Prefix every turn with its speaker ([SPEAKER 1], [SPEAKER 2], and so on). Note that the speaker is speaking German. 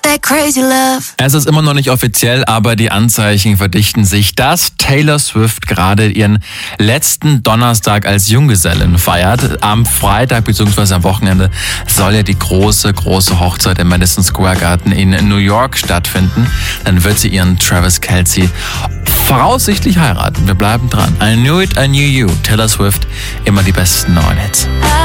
[SPEAKER 1] that crazy love.
[SPEAKER 2] Es ist immer noch nicht offiziell, aber die Anzeichen verdichten sich, dass Taylor Swift gerade ihren letzten Donnerstag als Junggesellin feiert. Am Freitag bzw. am Wochenende soll ja die große Hochzeit im Madison Square Garden in New York stattfinden. Dann wird sie ihren Travis Kelce voraussichtlich heiraten. Wir bleiben dran. I Knew It, I Knew You. Taylor Swift, immer die besten neuen Hits.